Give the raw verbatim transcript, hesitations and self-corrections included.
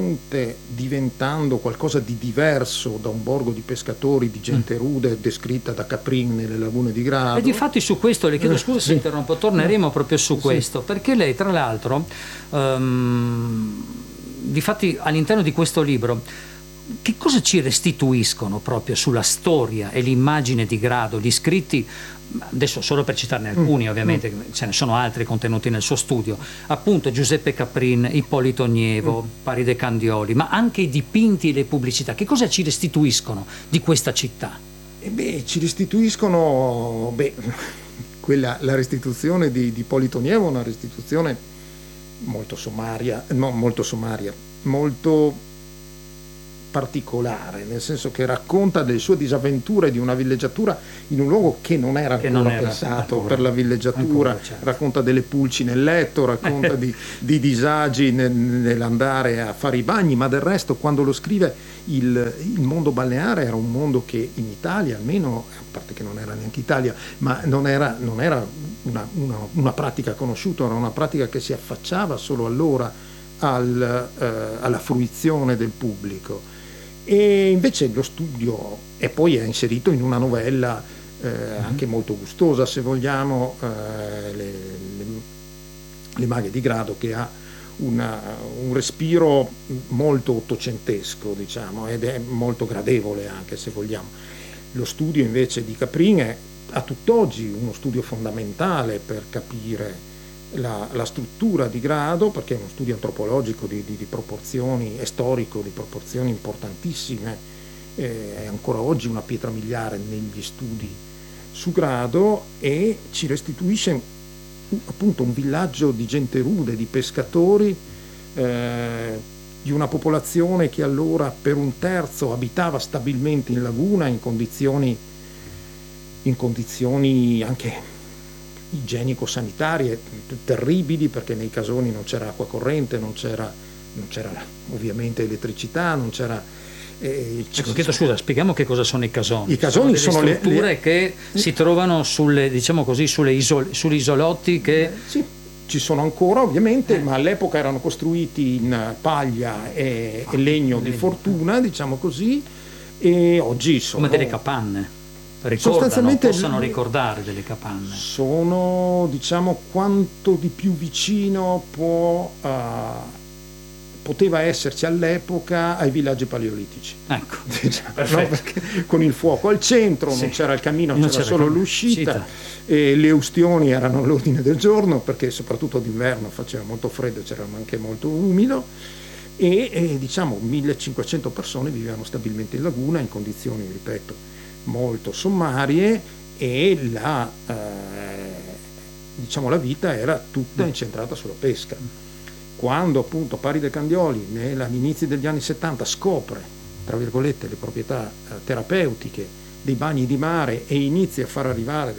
diventando qualcosa di diverso da un borgo di pescatori, di gente rude descritta da Caprin nelle lagune di Grado. E difatti su questo, le chiedo scusa se sì. interrompo, torneremo no. proprio su sì. questo, perché lei tra l'altro um, difatti all'interno di questo libro che cosa ci restituiscono proprio sulla storia e l'immagine di Grado, gli scritti, adesso solo per citarne alcuni, mm. ovviamente mm. ce ne sono altri contenuti nel suo studio, appunto Giuseppe Caprin, Ippolito Nievo, mm. Paride Candioli, ma anche i dipinti e le pubblicità, che cosa ci restituiscono di questa città? E beh, ci restituiscono, beh, quella, la restituzione di, di Ippolito Nievo, una restituzione molto sommaria, no, molto sommaria, molto particolare, nel senso che racconta delle sue disavventure di una villeggiatura in un luogo che non era ancora non era pensato ancora, per la villeggiatura, ancora, certo. Racconta delle pulci nel letto, racconta di, di disagi nel, nell'andare a fare i bagni, ma del resto quando lo scrive il, il mondo balneare era un mondo che in Italia almeno, a parte che non era neanche Italia, ma non era, non era una, una, una pratica conosciuta, era una pratica che si affacciava solo allora al, eh, alla fruizione del pubblico. E invece lo studio è poi è inserito in una novella eh, mm-hmm. anche molto gustosa, se vogliamo, eh, le, le, le Maghe di Grado, che ha una, un respiro molto ottocentesco, diciamo, ed è molto gradevole anche, se vogliamo. Lo studio invece di Caprin è a tutt'oggi uno studio fondamentale per capire La, la struttura di Grado, perché è uno studio antropologico di, di, di proporzioni e storico di proporzioni importantissime, eh, è ancora oggi una pietra miliare negli studi su Grado, e ci restituisce appunto un villaggio di gente rude, di pescatori, eh, di una popolazione che allora per un terzo abitava stabilmente in laguna in condizioni, in condizioni anche igienico-sanitarie terribili, perché nei casoni non c'era acqua corrente, non c'era, non c'era ovviamente elettricità, non c'era eh, ecco, chiedo scusa, spieghiamo che cosa sono i casoni. I casoni sono, sono delle strutture le, le... che si trovano sulle, diciamo così, sulle isole, sugli isolotti che eh, sì, ci sono ancora ovviamente, eh. ma all'epoca erano costruiti in paglia e, ah, e legno di fortuna, diciamo così, e oggi sono come delle capanne. Ricordano, sostanzialmente possono ricordare delle capanne. Sono, diciamo, quanto di più vicino può, uh, poteva esserci all'epoca ai villaggi paleolitici. Ecco, diciamo, no? Perché con il fuoco al centro, sì. non c'era il cammino, non c'era, c'era solo l'uscita, e le ustioni erano all'ordine del giorno, perché soprattutto d'inverno faceva molto freddo, c'era anche molto umido, e, e diciamo millecinquecento persone vivevano stabilmente in laguna in condizioni, ripeto, molto sommarie, e la, eh, diciamo, la vita era tutta incentrata sulla pesca. Quando appunto Paride Candioli negli inizi degli anni settanta scopre, tra virgolette, le proprietà eh, terapeutiche dei bagni di mare e inizia a far arrivare